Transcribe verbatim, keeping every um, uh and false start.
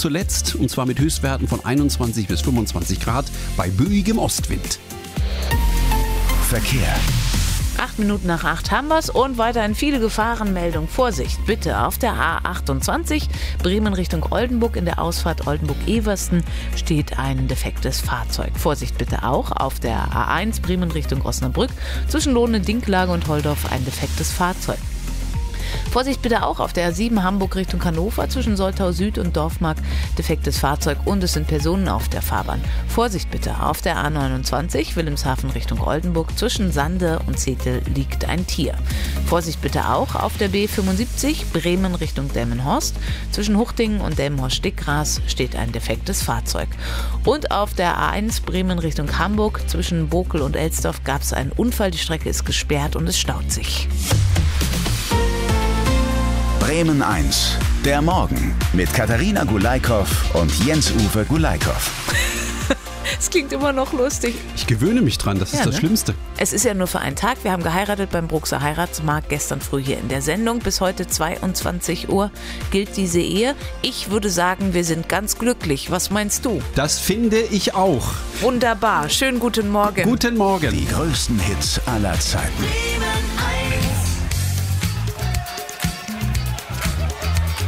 zuletzt, und zwar mit Höchstwerten von einundzwanzig bis fünfundzwanzig Grad bei böigem Ostwind. Verkehr. Acht Minuten nach acht haben wir's und weiterhin viele Gefahrenmeldungen. Vorsicht, bitte auf der A achtundzwanzig Bremen Richtung Oldenburg. In der Ausfahrt Oldenburg-Eversten steht ein defektes Fahrzeug. Vorsicht bitte auch auf der A eins Bremen Richtung Osnabrück. Zwischen Lohne, Dinklage und Holdorf ein defektes Fahrzeug. Vorsicht bitte auch auf der A sieben Hamburg Richtung Hannover zwischen Soltau Süd und Dorfmark, defektes Fahrzeug und es sind Personen auf der Fahrbahn. Vorsicht bitte auf der A neunundzwanzig Wilhelmshaven Richtung Oldenburg zwischen Sande und Zetel liegt ein Tier. Vorsicht bitte auch auf der B fünfundsiebzig Bremen Richtung Delmenhorst zwischen Huchtingen und Delmenhorst-Stickgras steht ein defektes Fahrzeug. Und auf der A eins Bremen Richtung Hamburg zwischen Bokel und Elsdorf gab es einen Unfall, die Strecke ist gesperrt und es staut sich. Bremen eins, der Morgen mit Katharina Gulaikow und Jens-Uwe Gulaikow. Es klingt immer noch lustig. Ich gewöhne mich dran, das ist Ja, das ne? Schlimmste. Es ist ja nur für einen Tag. Wir haben geheiratet beim Bruxer Heiratsmarkt gestern früh hier in der Sendung. Bis heute zweiundzwanzig Uhr gilt diese Ehe. Ich würde sagen, wir sind ganz glücklich. Was meinst du? Das finde ich auch. Wunderbar. Schönen guten Morgen. Guten Morgen. Die größten Hits aller Zeiten.